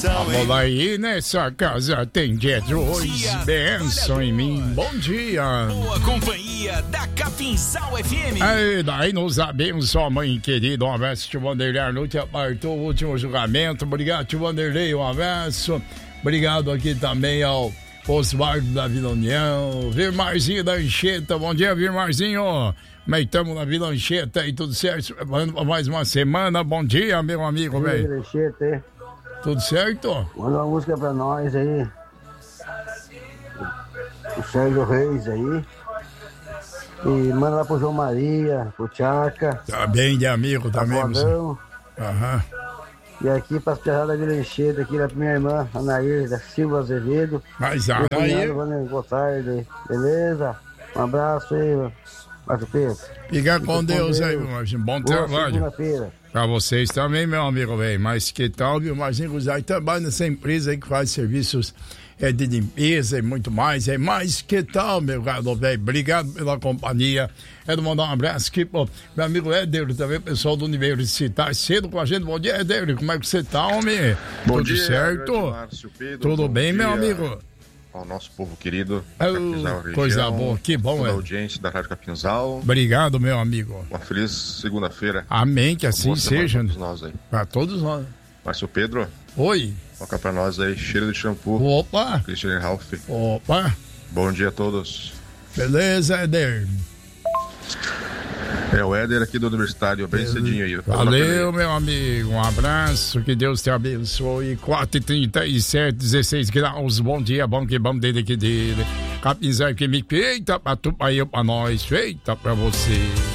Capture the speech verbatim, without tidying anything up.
Vamos lá aí, nessa casa tem dia dois, benção em mim, bom dia. Boa companhia da Capinzal F M. Aí, daí nos abençoa, mãe querida, um abraço, tio Vanderlei Arnold, apartou o último julgamento, obrigado, tio Vanderlei, um abraço, obrigado aqui também ao Osvaldo da Vila União, Virmarzinho da Anchieta, bom dia, Virmarzinho. Como é que estamos na Vila Anchieta aí, tudo certo? Mais uma semana, bom dia, meu amigo, velho. Tudo certo? Manda uma música pra nós aí. O Sérgio Reis aí. E manda lá pro João Maria, pro Tchaca. Tá bem de amigo também. Aham. Uhum. E aqui para as terras da Vila Encheta, aqui da minha irmã, Anair da Silva Azevedo. Mas a Anair... Boa tarde, beleza? Um abraço aí, Marcos Pedro. Fica com Deus, Deus aí, Marcinho. Bom Boa trabalho. Segunda-feira. Pra vocês também, meu amigo, velho. Mas que tal, viu, Marcinho Guzai? Trabalha nessa empresa aí que faz serviços é, de limpeza e muito mais. É mais que tal, meu gado, velho? Obrigado pela companhia. Quero mandar um abraço aqui pro meu amigo Éder, também, pessoal do Universitário, cedo com a gente. Bom dia, Éder. Como é que você tá, homem? Bom Tudo dia, certo? Márcio Pedro. Tudo Bom bem, dia meu amigo? Ao nosso povo querido, oh, coisa boa, que bom, é. A audiência da Rádio Capinzal. Obrigado, meu amigo. Uma feliz segunda-feira. Amém, que assim seja. Para todos nós aí. Para todos nós. Márcio Pedro. Oi. Toca pra nós aí, cheiro de shampoo. Opa. Christian Ralph. Opa. Bom dia a todos. Beleza, Éder. É o Éder aqui do Universitário, bem Beleza. Cedinho aí. Valeu, meu amigo. Um abraço, que Deus te abençoe. quatro e trinta e sete, dezesseis graus. Bom dia, bom que bom dele que dele. Capinzal que me feita pra tu, pra eu, pra nós. Feita pra você.